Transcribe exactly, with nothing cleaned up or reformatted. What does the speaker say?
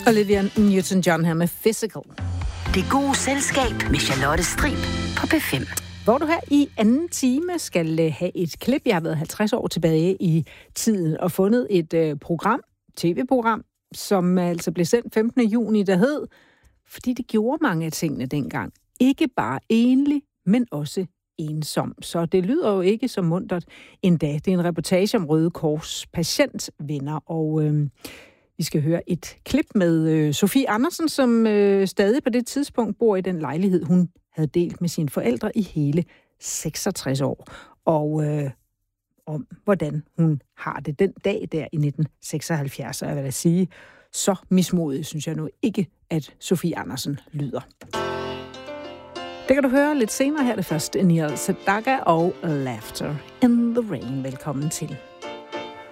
Olivia Newton-John her med Physical. Det gode selskab med Charlotte Strib på P fem. Hvor du her i anden time skal have et klip. Jeg har været halvtreds år tilbage i tiden og fundet et øh, program, tv-program, som altså blev sendt femtende juni, der hed, fordi det gjorde mange af tingene dengang. Ikke bare enlig, men også ensom. Så det lyder jo ikke så muntert endda. Det er en reportage om Røde Kors patientvenner, og øh, vi skal høre et klip med øh, Sofie Andersen, som øh, stadig på det tidspunkt bor i den lejlighed, hun havde delt med sine forældre i hele seksogtres år. Og øh, om hvordan hun har det den dag der i nitten seksoghalvfjerds. Og jeg vil da sige, så mismodig synes jeg nu ikke, at Sofie Andersen lyder. Det kan du høre lidt senere her det første. Neil Sedaka og Laughter in the Rain. Velkommen til.